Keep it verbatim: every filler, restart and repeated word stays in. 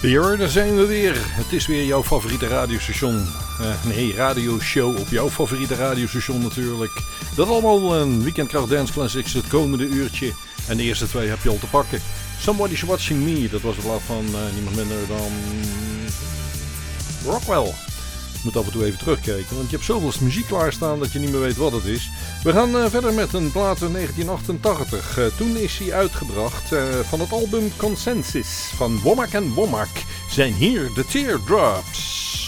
Hier, daar zijn we weer. Het is weer jouw favoriete radiostation. Uh, nee, radioshow op jouw favoriete radiostation natuurlijk. Dat allemaal een Weekendkracht Dance Classics het komende uurtje. En de eerste twee heb je al te pakken. Somebody's Watching Me, dat was het plaat van uh, niemand minder dan Rockwell. Ik moet af en toe even terugkijken, want je hebt zoveel muziek klaarstaan dat je niet meer weet wat het is. We gaan uh, verder met een plaat uit negentien achtentachtig. Uh, toen is hij uitgebracht uh, van het album Consensus van Womack en Womack. Zijn hier de Teardrops.